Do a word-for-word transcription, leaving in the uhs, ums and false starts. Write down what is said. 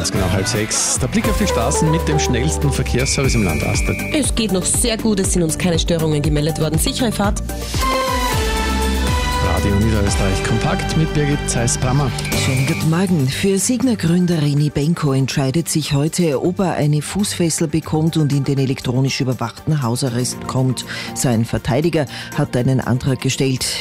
Ganz genau halb sechs. Der Blick auf die Straßen mit dem schnellsten Verkehrsservice im Land, Astrid. Es geht noch sehr gut, es sind uns keine Störungen gemeldet worden. Sichere Fahrt. Radio Niederösterreich kompakt mit Birgit Zeiss-Brammer. Schönen guten Morgen. Für Signa-Gründer René Benko entscheidet sich heute, ob er eine Fußfessel bekommt und in den elektronisch überwachten Hausarrest kommt. Sein Verteidiger hat einen Antrag gestellt.